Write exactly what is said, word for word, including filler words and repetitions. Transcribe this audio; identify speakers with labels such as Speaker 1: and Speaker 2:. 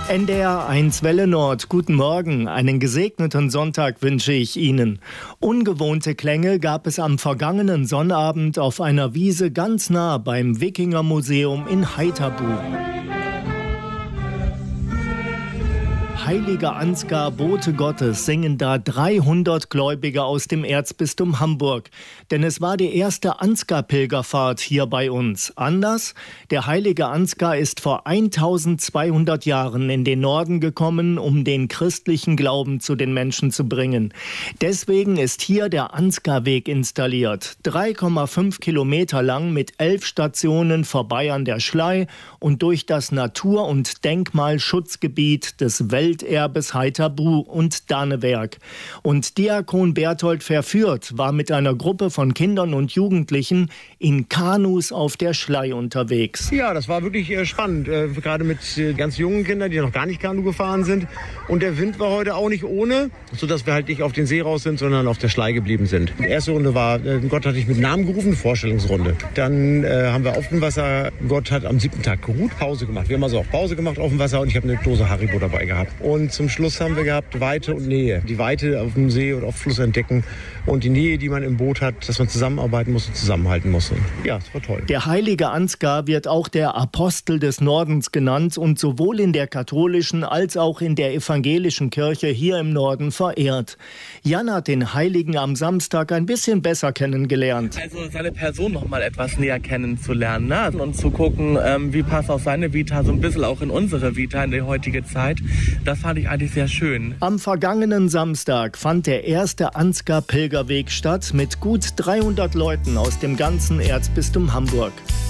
Speaker 1: N D R eins Welle Nord, guten Morgen, einen gesegneten Sonntag wünsche ich Ihnen. Ungewohnte Klänge gab es am vergangenen Sonnabend auf einer Wiese ganz nah beim Wikingermuseum in Heiterbu. Heilige Ansgar, Bote Gottes, singen da dreihundert Gläubige aus dem Erzbistum Hamburg. Denn es war die erste Ansgar-Pilgerfahrt hier bei uns. Anders? Der heilige Ansgar ist vor eintausendzweihundert Jahren in den Norden gekommen, um den christlichen Glauben zu den Menschen zu bringen. Deswegen ist hier der Ansgarweg installiert. drei Komma fünf Kilometer lang mit elf Stationen vorbei an der Schlei und durch das Natur- und Denkmalschutzgebiet des Welt Erbes Heiterbu und Danewerk. Und Diakon Berthold Verführt war mit einer Gruppe von Kindern und Jugendlichen in Kanus auf der Schlei unterwegs.
Speaker 2: Ja, das war wirklich äh, spannend, äh, gerade mit äh, ganz jungen Kindern, die noch gar nicht Kanu gefahren sind. Und der Wind war heute auch nicht ohne, sodass wir halt nicht auf den See raus sind, sondern auf der Schlei geblieben sind. Die erste Runde war, äh, Gott hatte ich mit Namen gerufen, Vorstellungsrunde. Dann äh, haben wir auf dem Wasser, Gott hat am siebten Tag geruht, Pause gemacht. Wir haben also auch Pause gemacht auf dem Wasser und ich habe eine Dose Haribo dabei gehabt. Und zum Schluss haben wir gehabt Weite und Nähe. Die Weite auf dem See oder auf Fluss entdecken und die Nähe, die man im Boot hat, dass man zusammenarbeiten muss und zusammenhalten muss. Ja, das war toll.
Speaker 1: Der heilige Ansgar wird auch der Apostel des Nordens genannt und sowohl in der katholischen als auch in der evangelischen Kirche hier im Norden verehrt. Jan hat den Heiligen am Samstag ein bisschen besser kennengelernt.
Speaker 3: Also seine Person noch mal etwas näher kennenzulernen, ne? Und zu gucken, ähm, wie passt auch seine Vita so ein bisschen auch in unsere Vita, in die heutige Zeit. Das fand ich eigentlich sehr schön.
Speaker 1: Am vergangenen Samstag fand der erste Ansgar-Pilgerweg statt mit gut dreihundert Leuten aus dem ganzen Erzbistum Hamburg.